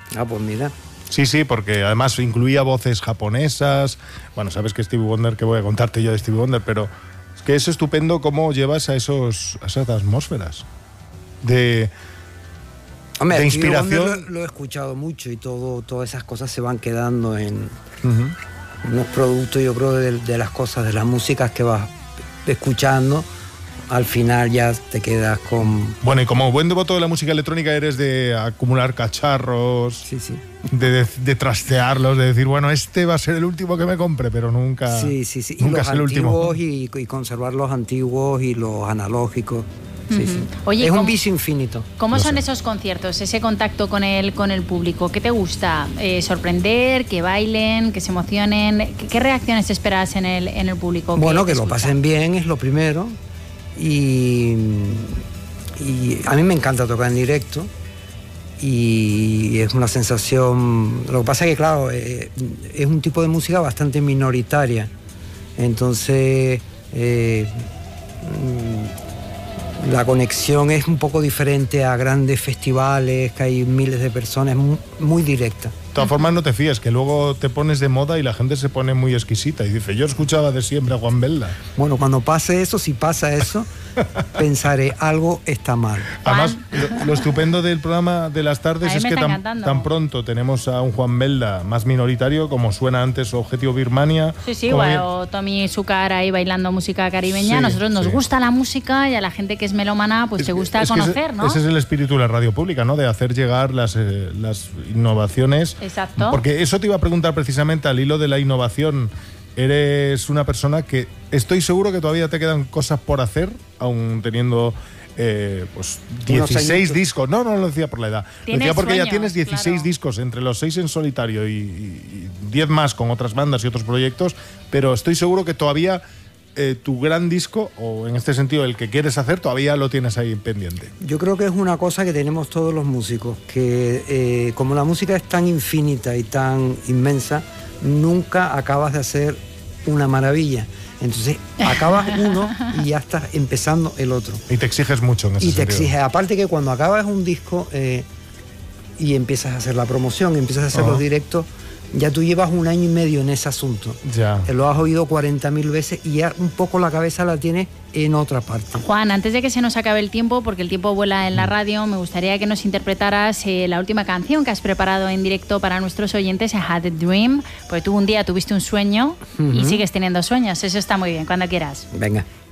Ah, pues mira. Sí, sí, porque además incluía voces japonesas. Bueno, sabes que Stevie Wonder, que voy a contarte yo de Stevie Wonder, pero es que es estupendo cómo llevas a esas atmósferas de Hombre, inspiración. Lo he escuchado mucho y todas esas cosas se van quedando en unos productos, yo creo, de las cosas, de las músicas que vas escuchando. Al final ya te quedas con... Bueno, y como buen devoto de la música electrónica eres de acumular cacharros, Sí, sí. de trastearlos, de decir, bueno, este va a ser el último que me compre, pero nunca, Sí, sí, sí. nunca Y es los el último. antiguos y conservar los antiguos y los analógicos. Sí, sí. Oye, es un vicio infinito. ¿Cómo son esos conciertos, ese contacto con el público? ¿Qué te gusta? ¿Sorprender, que bailen, que se emocionen? ¿Qué reacciones esperas en el público? Bueno, que lo pasen bien es lo primero. Y a mí me encanta tocar en directo y es una sensación... Lo que pasa es que, claro, es un tipo de música bastante minoritaria. Entonces... la conexión es un poco diferente a grandes festivales, que hay miles de personas, muy directa. De todas formas, no te fíes, que luego te pones de moda y la gente se pone muy exquisita y dice, yo escuchaba de siempre a Juan Belda. Bueno, cuando pase eso, si pasa eso, pensaré, algo está mal. Además, lo estupendo del programa de las tardes es que tan pronto tenemos a un Juan Belda más minoritario, como suena antes Objetivo Birmania. Sí, sí, o Tommy Zucar ahí bailando música caribeña. Sí, nosotros nos gusta la música y a la gente que es melómana, pues te gusta conocer, ¿no? Ese es el espíritu de la radio pública, ¿no? De hacer llegar las innovaciones. Exacto. Porque eso te iba a preguntar precisamente al hilo de la innovación. Eres una persona que estoy seguro que todavía te quedan cosas por hacer, aún teniendo pues 16 discos. No lo decía por la edad. Lo decía porque ya tienes 16 discos, entre los 6 en solitario y 10 más con otras bandas y otros proyectos, pero estoy seguro que todavía tu gran disco, o en este sentido el que quieres hacer, todavía lo tienes ahí pendiente. Yo creo que es una cosa que tenemos todos los músicos, que como la música es tan infinita y tan inmensa, nunca acabas de hacer una maravilla. Entonces acabas uno y ya estás empezando el otro. Y te exiges mucho en ese sentido. Y te exiges, aparte que cuando acabas un disco y empiezas a hacer la promoción, empiezas a hacer los directos, ya tú llevas 1 año y medio en ese asunto. Ya. Lo has oído 40.000 veces y ya un poco la cabeza la tienes en otra parte. Juan, antes de que se nos acabe el tiempo, porque el tiempo vuela en la radio, me gustaría que nos interpretaras la última canción que has preparado en directo para nuestros oyentes, I Had a Dream, porque tú un día tuviste un sueño y sigues teniendo sueños. Eso está muy bien, cuando quieras. Venga.